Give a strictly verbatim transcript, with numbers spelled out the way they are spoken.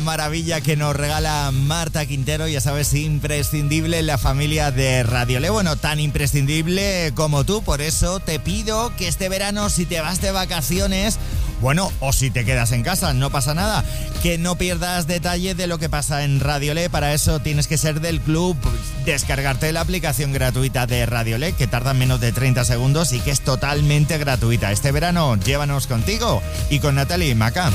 Maravilla que nos regala Marta Quintero, ya sabes, imprescindible en la familia de Radiolé. Bueno, tan imprescindible como tú, por eso te pido que este verano, si te vas de vacaciones, bueno, o si te quedas en casa, no pasa nada, que no pierdas detalle de lo que pasa en Radiolé. Para eso tienes que ser del club, descargarte la aplicación gratuita de Radiolé, que tarda menos de treinta segundos y que es totalmente gratuita. Este verano, llévanos contigo y con Natalie Maca.